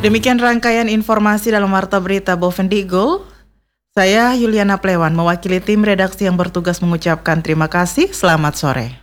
Demikian rangkaian informasi dalam Warta Berita Bovendigul. Saya Yuliana Plewan mewakili tim redaksi yang bertugas mengucapkan terima kasih. Selamat sore.